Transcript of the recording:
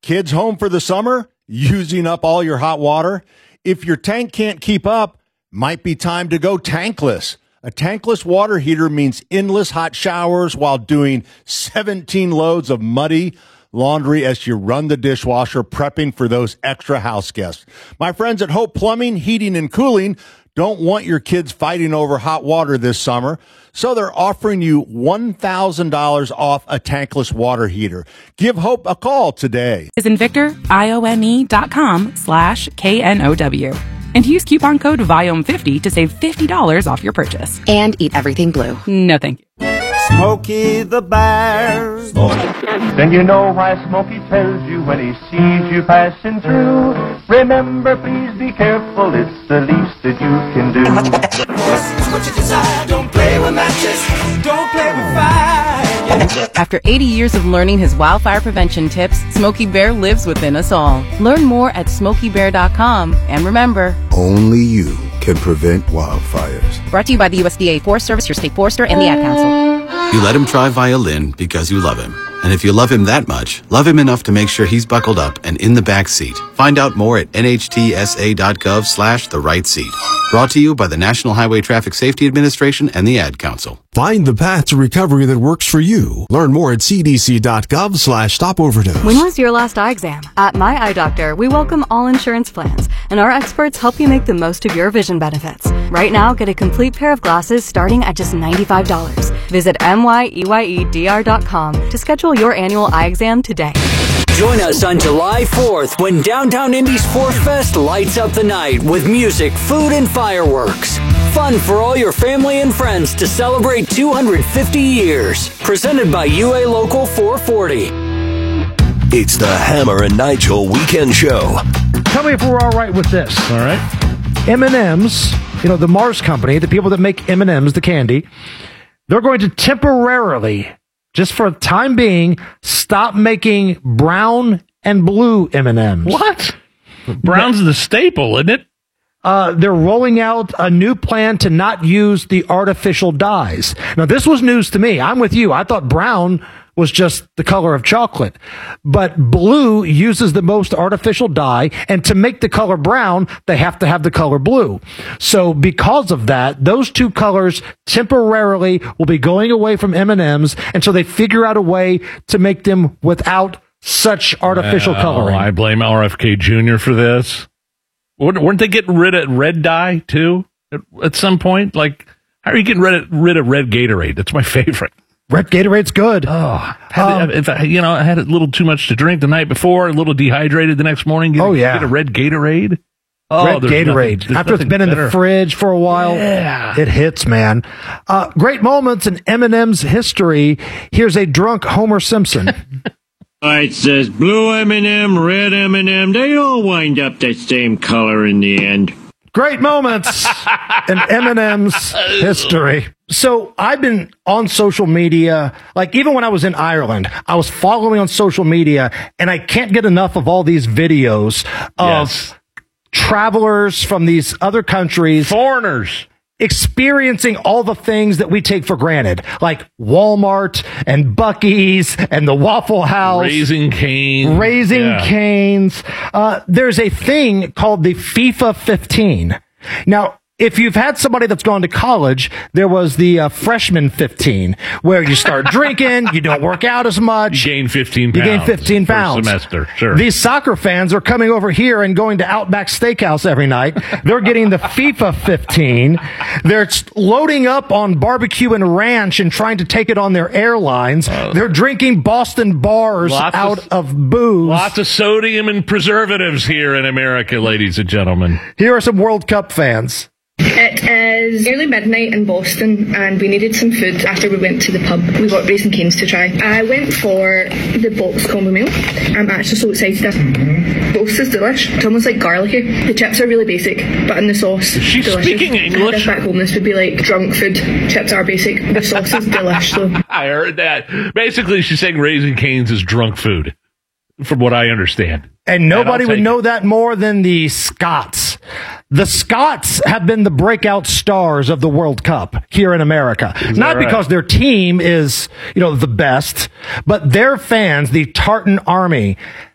kids home for the summer? Using up all your hot water? If your tank can't keep up, might be time to go tankless. A tankless water heater means endless hot showers while doing 17 loads of muddy laundry as you run the dishwasher, prepping for those extra house guests. My friends at Hope Plumbing, Heating, and Cooling don't want your kids fighting over hot water this summer, so they're offering you $1,000 off a tankless water heater. Give Hope a call today. Is Invictor, IOME.com/KNOW. And use coupon code VIOM50 to save $50 off your purchase. And eat everything blue. No, thank you. Smokey the Bear. Then you know why Smokey tells you when he sees you passing through. Remember, please be careful, it's the least that you can do. What you desire, don't play with matches, don't play with fire. After 80 years of learning his wildfire prevention tips, Smokey Bear lives within us all. Learn more at SmokeyBear.com. And remember, only you can prevent wildfires. Brought to you by the USDA Forest Service, your state forester, and the Ad Council. You let him try violin because you love him. And if you love him that much, love him enough to make sure he's buckled up and in the back seat. Find out more at nhtsa.gov/the-right-seat. Brought to you by the National Highway Traffic Safety Administration and the Ad Council. Find the path to recovery that works for you. Learn more at cdc.gov/stopoverdose. When was your last eye exam? At My Eye Doctor, we welcome all insurance plans, and our experts help you make the most of your vision benefits. Right now, get a complete pair of glasses starting at just $95. Visit MYEYEDR.com to schedule your annual eye exam today. Join us on July 4th when Downtown Indy's Force Fest lights up the night with music, food, and fireworks. Fun for all your family and friends to celebrate 250 years. Presented by UA Local 440. It's the Hammer and Nigel Weekend Show. Tell me if we're all right with this. All right. M&M's, the Mars Company, the people that make M&M's, the candy, they're going to temporarily, just for the time being, stop making brown and blue M&M's. What? Brown's the staple, isn't it? They're rolling out a new plan to not use the artificial dyes. Now, this was news to me. I'm with you. I thought brown was just the color of chocolate. But blue uses the most artificial dye, and to make the color brown, they have to have the color blue. So because of that, those two colors temporarily will be going away from M&M's, and so they figure out a way to make them without such artificial coloring. I blame RFK Jr. for this. Weren't they getting rid of red dye, too, at some point? Like, how are you getting rid of red Gatorade? That's my favorite. Red Gatorade's good. I had a little too much to drink the night before, a little dehydrated the next morning. Get a red Gatorade. Red Gatorade. After it's been in the fridge for a while, it hits, man. Great moments in M&M's history. Here's a drunk Homer Simpson. It says blue M&M, red M&M. They all wind up the same color in the end. Great moments in M&M's history. So I've been on social media, like even when I was in Ireland, I was following on social media, and I can't get enough of all these videos of travelers from these other countries. Foreigners. Experiencing all the things that we take for granted, like Walmart and Buc-ee's and the Waffle House. Raising Cane's. There's a thing called the FIFA 15. Now, if you've had somebody that's gone to college, there was the freshman 15, where you start drinking, you don't work out as much. You gain 15 pounds. You gain 15 pounds. Per semester, sure. These soccer fans are coming over here and going to Outback Steakhouse every night. They're getting the FIFA 15. They're loading up on barbecue and ranch and trying to take it on their airlines. They're drinking Boston bars out of booze. Lots of sodium and preservatives here in America, ladies and gentlemen. Here are some World Cup fans. It is early midnight in Boston, and we needed some food after we went to the pub. We got Raising Cane's to try. I went for the Bolt's combo meal. I'm actually so excited. Bolt's is delish. It's almost like garlicky. The chips are really basic, but in the sauce, is she delicious. Speaking English? Back home, this would be like drunk food. Chips are basic. The sauce is delish, though. I heard that. Basically, she's saying Raising Cane's is drunk food, from what I understand. And nobody would know that more than the Scots. The Scots have been the breakout stars of the World Cup here in America. Not because their team is, the best, but their fans, the Tartan Army,